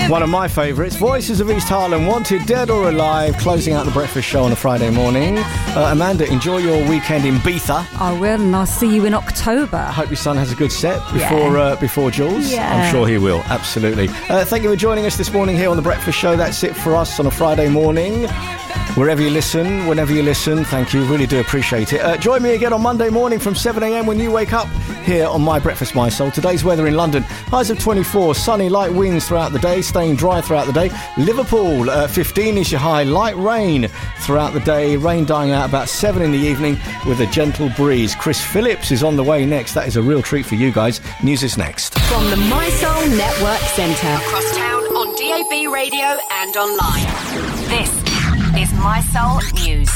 One of my favourites, Voices of East Harlem, Wanted Dead or Alive, closing out the breakfast show on a Friday morning. Amanda, enjoy your weekend in Ibiza. I will, and I'll see you in October. I hope your son has a good set before Jules. Yeah. I'm sure he will, absolutely. Thank you for joining us this morning here on the breakfast show. That's it for us on a Friday morning. Wherever you listen, whenever you listen, thank you. Really do appreciate it. Join me again on Monday morning from 7 a.m. when you wake up here on My Breakfast, My Soul. Today's weather in London, highs of 24, sunny, light winds throughout the day, staying dry throughout the day. Liverpool, 15 is your high, light rain throughout the day, rain dying out about 7 in the evening with a gentle breeze. Chris Phillips is on the way next. That is a real treat for you guys. News is next. From the My Soul Network Centre, across town on DAB radio and online. This is My Soul News.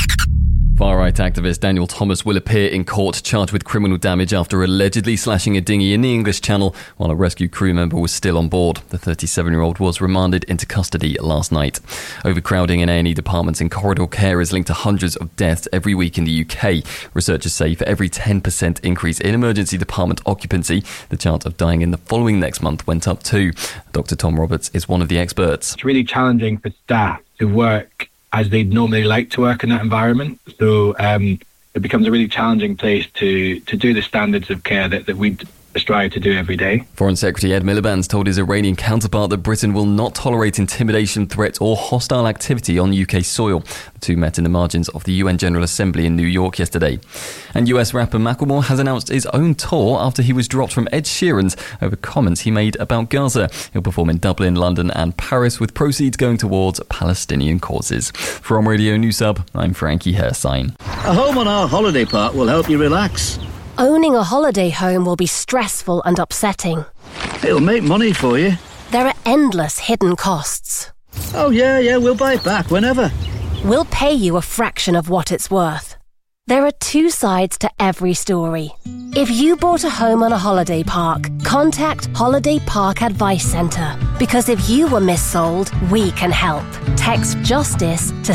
Far-right activist Daniel Thomas will appear in court charged with criminal damage after allegedly slashing a dinghy in the English Channel while a rescue crew member was still on board. The 37-year-old was remanded into custody last night. Overcrowding in A&E departments and corridor care is linked to hundreds of deaths every week in the UK. Researchers say for every 10% increase in emergency department occupancy, the chance of dying in the following next month went up too. Dr. Tom Roberts is one of the experts. It's really challenging for staff to work as they'd normally like to work in that environment. So it becomes a really challenging place to do the standards of care that we'd strive to do every day. Foreign Secretary Ed Miliband's told his Iranian counterpart that Britain will not tolerate intimidation, threats or hostile activity on UK soil. The two met in the margins of the UN General Assembly in New York yesterday. And US rapper Macklemore has announced his own tour after he was dropped from Ed Sheeran's over comments he made about Gaza. He'll perform in Dublin, London and Paris, with proceeds going towards Palestinian causes. From Radio News Hub, I'm Frankie Hersign. A home on our holiday park will help you relax. Owning a holiday home will be stressful and upsetting. It'll make money for you. There are endless hidden costs. Oh, yeah, we'll buy it back whenever. We'll pay you a fraction of what it's worth. There are two sides to every story. If you bought a home on a holiday park, contact Holiday Park Advice Centre. Because if you were missold, we can help. Text JUSTICE to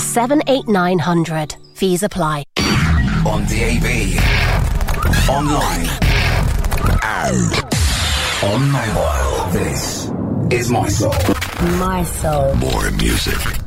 78900. Fees apply. On DAB, online, and on mobile. This is My Soul. My Soul. More music.